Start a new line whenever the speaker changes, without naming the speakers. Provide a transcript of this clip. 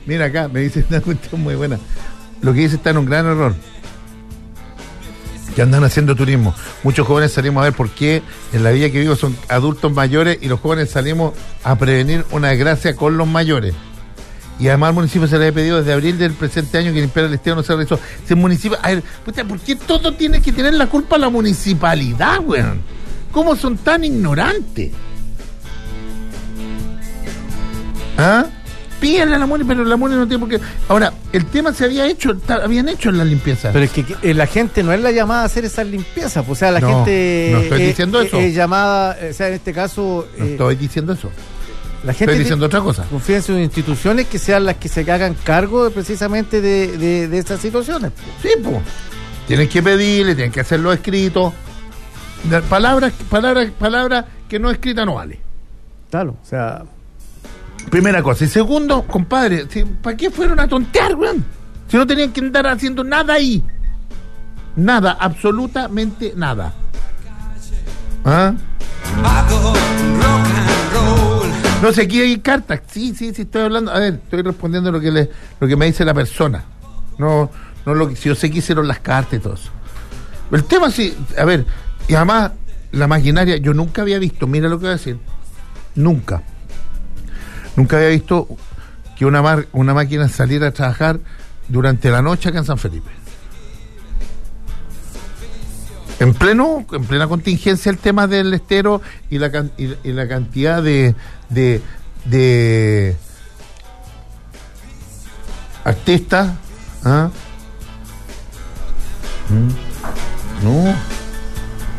Mira acá, me dice una cuestión muy buena. Lo que dice está en un gran error. Que andan haciendo turismo. Muchos jóvenes salimos a ver por qué en la villa que vivo son adultos mayores y los jóvenes salimos a prevenir una desgracia con los mayores. Y además al municipio se le ha pedido desde abril del presente año que limpiar el estero no se realizó. Si el municipio, a ver, puta, ¿por qué todo tiene que tener la culpa la municipalidad, weón? ¿Cómo son tan ignorantes? ¿Ah? Pídanle a la MUNI, pero la MUNI no tiene por qué. Ahora, el tema se había hecho, habían hecho la limpieza.
Pero es que la gente no es la llamada a hacer esas limpiezas, o sea, la
No,
gente
no estoy diciendo eso.
Es llamada, o sea, en este caso...
No estoy diciendo eso.
La gente
estoy diciendo otra cosa.
Confía en sus instituciones que sean las que se hagan cargo precisamente de estas situaciones.
Sí, pues. Tienen que pedirle, tienen que hacerlo escrito. Palabras que no escritas no vale.
Claro, o sea...
Primera cosa. Y segundo, compadre, ¿para qué fueron a tontear, weón? Si no tenían que andar haciendo nada ahí. Nada, absolutamente nada. ¿Ah? No sé, aquí hay cartas. Sí, estoy hablando. A ver, estoy respondiendo lo que me dice la persona. No lo que si yo sé que hicieron las cartas y todo eso. El tema sí, a ver, y además la maquinaria, yo nunca había visto, mira lo que voy a decir. Nunca había visto que una máquina saliera a trabajar durante la noche acá en San Felipe. En plena contingencia el tema del estero y la cantidad de artistas. ¿Ah? No.